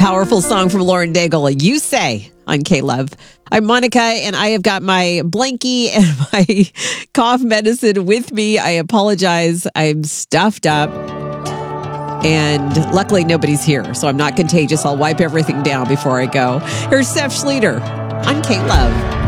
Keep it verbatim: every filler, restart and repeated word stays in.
powerful song from Lauren Daigle, You Say, on K-Love. I'm Monica, and I have got my blankie and my cough medicine with me. I apologize. I'm stuffed up. And luckily, nobody's here, so I'm not contagious. I'll wipe everything down before I go. Here's Steph Schlueter on K-Love.